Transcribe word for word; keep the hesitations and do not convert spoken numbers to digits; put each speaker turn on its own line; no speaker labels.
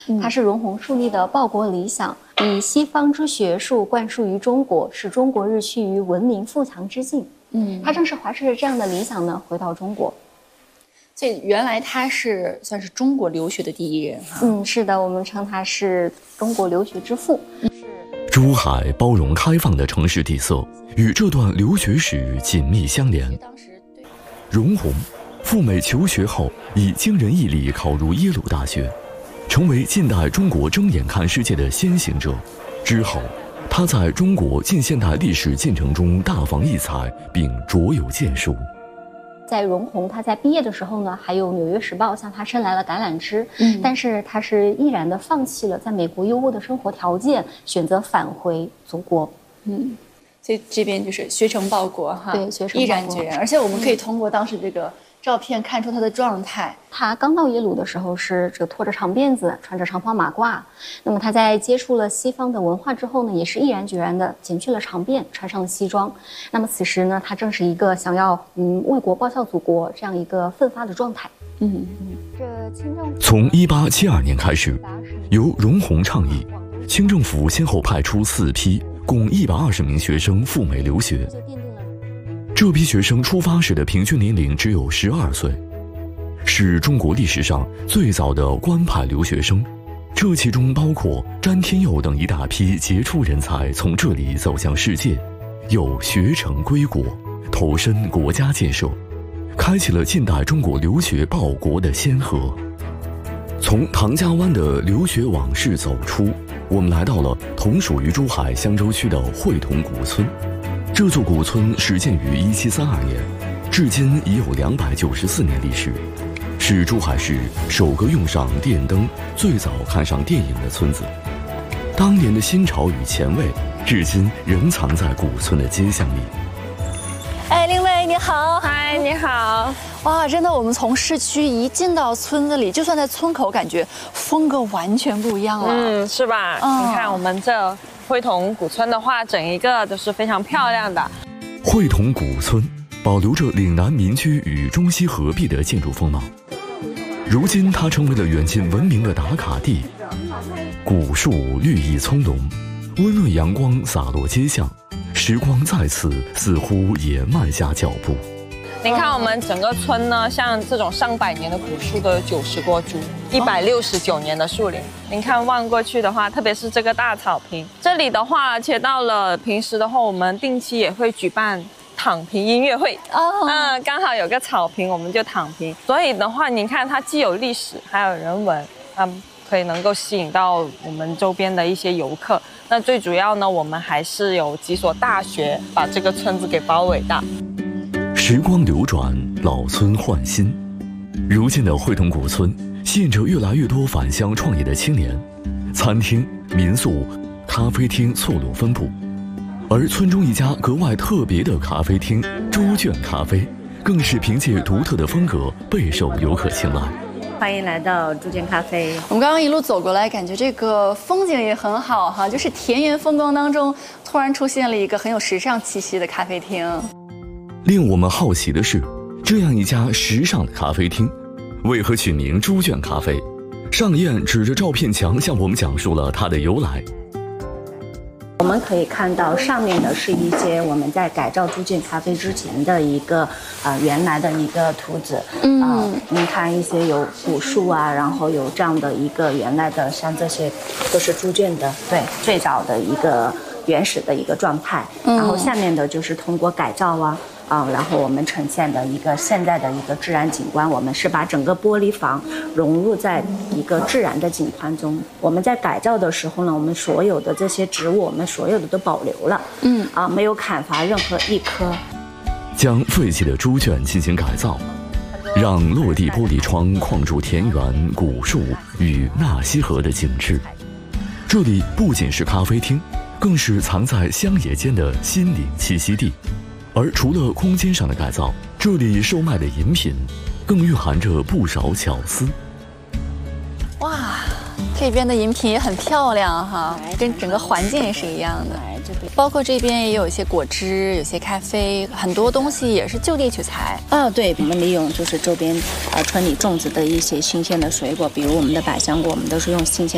它是容闳树立的报国理想，以西方之学术灌输于中国，使中国日趋于文明富强之境。嗯，他正是怀揣着这样的理想呢，回到中国。
所以原来他是算是中国留学的第一人哈。
嗯，是的，我们称他是中国留学之父。
珠海包容开放的城市底色与这段留学史紧密相连。容闳赴美求学后，以惊人毅力考入耶鲁大学，成为近代中国睁眼看世界的先行者。之后，他在中国近现代历史进程中大放异彩，并卓有建树。
在容闳他在毕业的时候呢，还有《纽约时报》向他伸来了橄榄枝，嗯，但是他是毅然的放弃了在美国优渥的生活条件，选择返回祖国。嗯，
所以这边就是学成报国哈，
对，学成报国，
毅然决然。而且我们可以通过当时这个照片看出他的状态。
他刚到耶鲁的时候是这个拖着长辫子，穿着长袍马褂。那么他在接触了西方的文化之后呢，也是毅然决然的剪去了长辫，穿上了西装。那么此时呢，他正是一个想要嗯为国报效祖国这样一个奋发的状态。嗯嗯，这清政府
从一八七二年开始，由容闳倡议，清政府先后派出四批共一百二十名学生赴美留学。这批学生出发时的平均年龄只有十二岁，是中国历史上最早的官派留学生。这其中包括詹天佑等一大批杰出人才从这里走向世界，又学成归国，投身国家建设，开启了近代中国留学报国的先河。从唐家湾的留学往事走出，我们来到了同属于珠海香洲区的会同古村。这座古村始建于一七三二年，至今已有两百九十四年历史，是珠海市首个用上电灯、最早看上电影的村子。当年的新潮与前卫，至今仍藏在古村的街巷里。
哎，令薇你好。
嗨，你好。
哇，真的，我们从市区一进到村子里，就算在村口，感觉风格完全不一样了。
嗯，是吧？
嗯、
你看我们这会同古村的话，整一个都是非常漂亮的。
会同古村保留着岭南民居与中西合璧的建筑风貌，如今它成为了远近闻名的打卡地。古树绿意葱茏，温润阳光洒落街巷，时光在此似乎也慢下脚步。
您看我们整个村呢，像这种上百年的古树都有九十多株，一百六十九年的树龄。您看望过去的话，特别是这个大草坪，这里的话，而且到了平时的话，我们定期也会举办躺平音乐会。哦，嗯，刚好有个草坪，我们就躺平。所以的话，您看它既有历史，还有人文，嗯，可以能够吸引到我们周边的一些游客。那最主要呢，我们还是有几所大学把这个村子给包围的。
时光流转，老村换新。如今的会同古村吸引着越来越多返乡创业的青年，餐厅、民宿、咖啡厅错落分布。而村中一家格外特别的咖啡厅猪圈咖啡，更是凭借独特的风格备受游客青睐。
欢迎来到猪圈咖啡。
我们刚刚一路走过来，感觉这个风景也很好哈，就是田园风光当中，突然出现了一个很有时尚气息的咖啡厅。
令我们好奇的是，这样一家时尚的咖啡厅，为何取名猪圈咖啡？尚燕指着照片墙向我们讲述了它的由来。
我们可以看到上面的是一些我们在改造猪圈咖啡之前的一个呃原来的一个图纸。嗯，呃、您看一些有古树啊，然后有这样的一个原来的，像这些都是猪圈的，对，最早的一个原始的一个状态。嗯、然后下面的就是通过改造啊。啊、嗯，然后我们呈现的一个现在的一个自然景观，我们是把整个玻璃房融入在一个自然的景观中。我们在改造的时候呢，我们所有的这些植物，我们所有的都保留了，嗯，啊，没有砍伐任何一棵。
将废弃的猪圈进行改造，让落地玻璃窗框住田园、古树与纳西河的景致。这里不仅是咖啡厅，更是藏在乡野间的心灵栖息地。而除了空间上的改造，这里售卖的饮品更蕴含着不少巧思。
哇，这边的饮品也很漂亮哈，跟整个环境也是一样的。包括这边也有一些果汁，有些咖啡，很多东西也是就地取材。
啊，对，我们利用就是周边呃村里种植的一些新鲜的水果，比如我们的百香果，我们都是用新鲜